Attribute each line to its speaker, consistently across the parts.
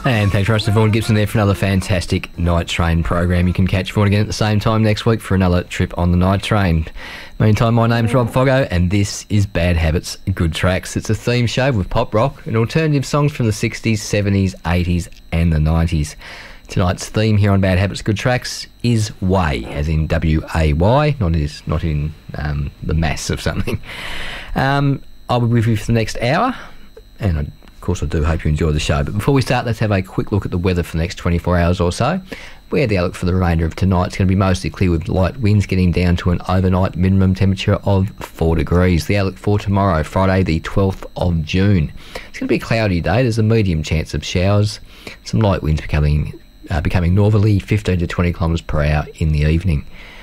Speaker 1: And thanks for Vaughan Gibson there for another fantastic Night Train program. You can catch Vaughan again at the same time next week for another trip on the Night Train. Meantime, my name's Rob Foggo and this is Bad Habits, Good Tracks. It's a theme show with pop rock and alternative songs from the 60s, 70s, 80s and the 90s. Tonight's theme here on Bad Habits, Good Tracks is Way, as in W-A-Y, not in the mass of something. I'll be with you for the next hour, and of course I do hope you enjoy the show. But before we start, let's have a quick look at the weather for the next 24 hours or so, where the outlook for the remainder of tonight's going to be mostly clear with light winds getting down to an overnight minimum temperature of 4 degrees. The outlook for tomorrow, Friday the 12th of June. It's going to be a cloudy day. There's a medium chance of showers, some light winds becoming northerly, 15 to 20 kilometres per hour in the evening.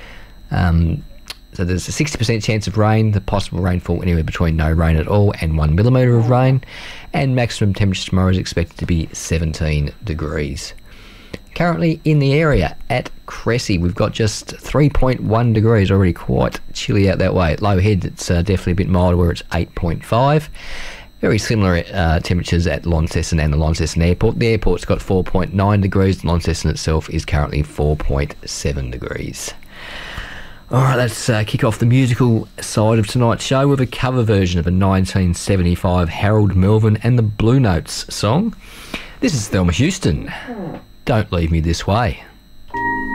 Speaker 1: So there's a 60% chance of rain, the possible rainfall anywhere between no rain at all and 1 millimetre of rain, and maximum temperature tomorrow is expected to be 17 degrees. Currently in the area at Cressy, we've got just 3.1 degrees, already quite chilly out that way. At Low Head, it's definitely a bit milder where it's 8.5. Very similar temperatures at Launceston and the Launceston Airport. The airport's got 4.9 degrees. Launceston itself is currently 4.7 degrees. All right, let's kick off the musical side of tonight's show with a cover version of a 1975 Harold Melvin and the Blue Notes song. This is Thelma Houston, Don't Leave Me This Way.